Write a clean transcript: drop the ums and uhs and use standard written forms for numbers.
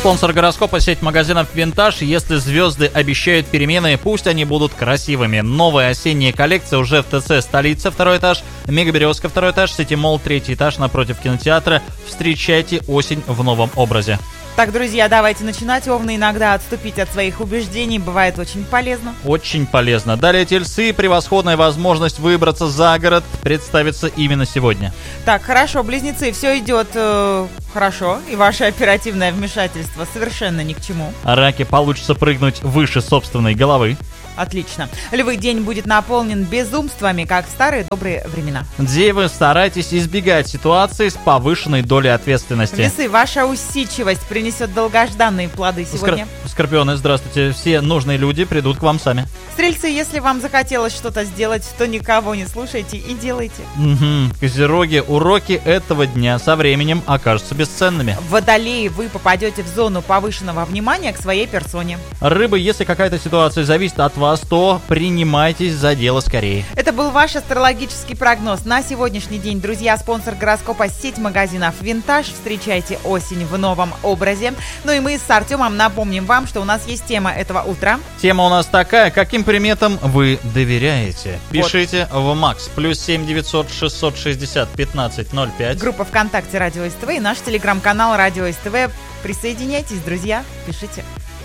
Спонсор гороскопа — сеть магазинов «Винтаж». Если звезды обещают перемены, пусть они будут красивыми. Новая осенняя коллекция уже в ТЦ «Столица» 2 этаж, Мега-Березка 2 этаж, Сити-Молл 3 этаж напротив кинотеатра. Встречайте осень в новом образе. Так, друзья, давайте начинать. Овны, иногда отступить от своих убеждений бывает очень полезно. Очень полезно. Далее Тельцы. Превосходная возможность выбраться за город представится именно сегодня. Так, хорошо, Близнецы, все идет хорошо, и ваше оперативное вмешательство совершенно ни к чему. Раки. Получится прыгнуть выше собственной головы. Отлично. Львы, день будет наполнен безумствами, как в старые добрые времена. Девы. Старайтесь избегать ситуации с повышенной долей ответственности. Весы, ваша усидчивость принесет долгожданные плоды сегодня. Скорпионы. Здравствуйте. Все нужные люди придут к вам сами. Стрельцы, если вам захотелось что-то сделать, то никого не слушайте и делайте. Козероги. Уроки этого дня со временем окажутся бесценными. Водолеи, вы попадете в зону повышенного внимания к своей персоне. Рыбы. Если какая-то ситуация зависит от вас, то принимайтесь за дело скорее. Это был ваш астрологический прогноз на сегодняшний день. Друзья, спонсор гороскопа — сеть магазинов «Винтаж». Встречайте осень в новом образе. Ну и мы с Артемом напомним вам, что у нас есть тема этого утра. Тема у нас такая: каким приметам вы доверяете? Пишите в МАКС +7 900 660 1505. Группа ВКонтакте «Радио СТВ» и наш телеграм-канал «Радио СТВ». Присоединяйтесь, друзья, пишите.